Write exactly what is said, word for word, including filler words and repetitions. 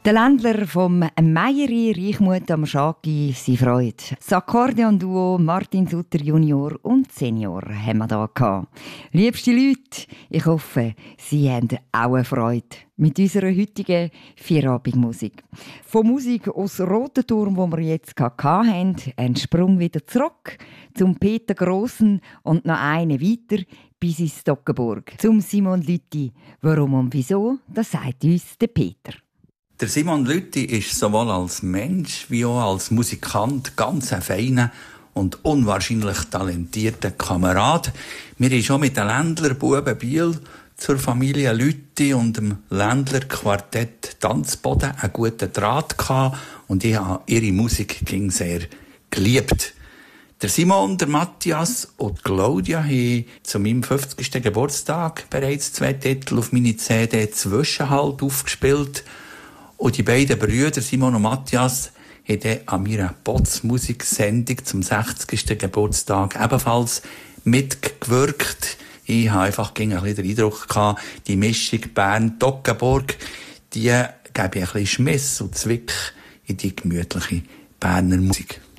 Der Ländler vom Meieri Reichmuth am Schaki, sie Freude. Das Akkordeon-Duo Martin Sutter Junior und Senior haben wir hier gehabt. Liebste Leute, ich hoffe, Sie haben auch eine Freude mit unserer heutigen Vierabendmusik. Von Musik aus Rotenturm, wo wir jetzt hatten, ein Sprung wieder zurück zum Peter Grossen und noch einen weiter bis ins Stockenburg. Zum Simon Lüthi. Warum und wieso, das sagt uns der Peter. Der Simon Lüthi ist sowohl als Mensch wie auch als Musikant ganz ein feiner und unwahrscheinlich talentierter Kamerad. Wir haben schon mit den Ländlerbuben Biel zur Familie Lüthi und dem Ländlerquartett Tanzboden einen guten Draht gehabt und ich habe ihre Musik ging sehr geliebt. Der Simon, der Matthias und Claudia haben zu meinem fünfzigsten Geburtstag bereits zwei Titel auf meine C D «Zwischenhalt» aufgespielt. Und die beiden Brüder, Simon und Matthias, haben an meiner Bots-Musiksendung zum sechzigsten Geburtstag ebenfalls mitgewirkt. Ich habe einfach ein bisschen den Eindruck gehabt, die Mischung Bern-Toggenburg, die gebe ein bisschen Schmiss und Zwick in die gemütliche Berner Musik.